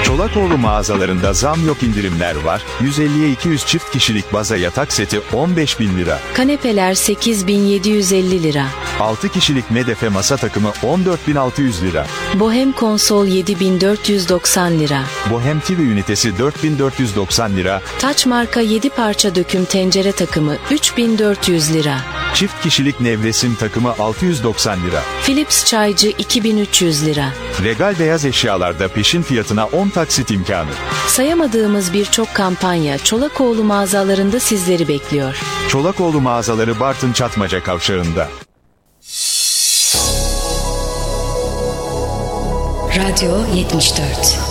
Çolakoğlu mağazalarında zam yok, indirimler var. 150'ye 200 çift kişilik baza yatak seti 15.000 lira. Kanepeler 8.750 lira. 6 kişilik medefe masa takımı 14.600 lira. Bohem konsol 7.490 lira. Bohem TV ünitesi 4.490 lira. Taç marka 7 parça döküm tencere takımı 3.400 lira. Çift kişilik nevresim takımı 690 lira. Philips çaycı 2.300 lira. Regal beyaz eşyalarda peşin fiyatına 10 taksit imkanı. Sayamadığımız birçok kampanya Çolakoğlu mağazalarında sizleri bekliyor. Çolakoğlu mağazaları Bartın Çatmaca Kavşağı'nda. Radyo 74.